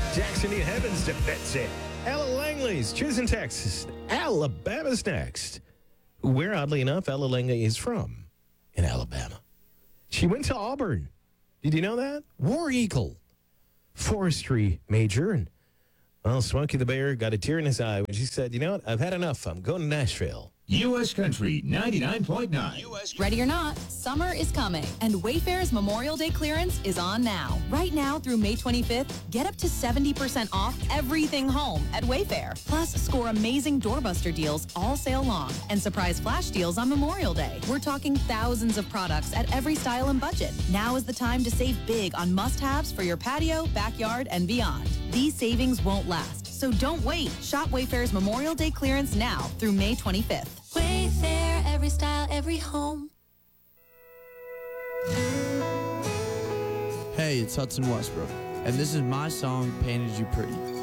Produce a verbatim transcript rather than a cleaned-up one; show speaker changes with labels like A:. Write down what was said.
A: Jackson E. Heavens defends it. Ella Langley's choosing Texas. Alabama's next. Where, oddly enough, Ella Langley is from in Alabama. She went to Auburn. Did you know that? War Eagle. Forestry major. And, well, Smokey the Bear got a tear in his eye when she said, you know what? I've had enough. I'm going to Nashville.
B: U S Country ninety-nine point nine.
C: Ready or not, summer is coming, and Wayfair's Memorial Day clearance is on now. Right now through May twenty-fifth, get up to seventy percent off everything home at Wayfair. Plus, score amazing doorbuster deals all sale long and surprise flash deals on Memorial Day. We're talking thousands of products at every style and budget. Now is the time to save big on must-haves for your patio, backyard, and beyond. These savings won't last, so don't wait. Shop Wayfair's Memorial Day clearance now through May twenty-fifth.
D: Wayfair, every style, every home.
E: Hey, it's Hudson Westbrook, and this is my song, Painted You Pretty.